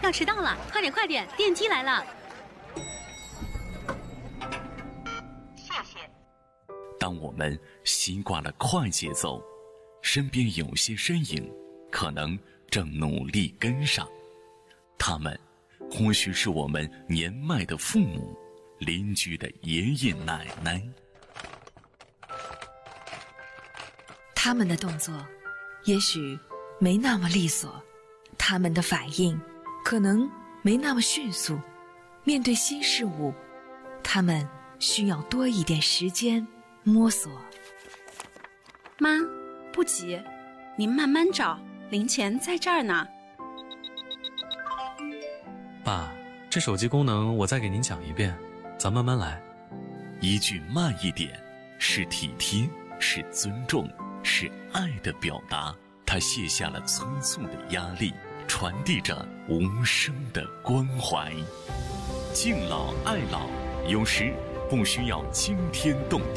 要迟到了，快点快点，电梯来了。 谢谢。 当我们习惯了快节奏，身边有些身影可能正努力跟上，他们或许是我们年迈的父母，邻居的爷爷奶奶。 他们的动作也许没那么利索，他们的反应可能没那么迅速，面对新事物，他们需要多一点时间摸索。 妈，不急，您慢慢找，零钱在这儿呢。 爸，这手机功能我再给您讲一遍，咱慢慢来。 一句慢一点，是体贴，是尊重，是爱的表达。他卸下了催促的压力，传递着无声的关怀。敬老爱老，有时不需要惊天动地。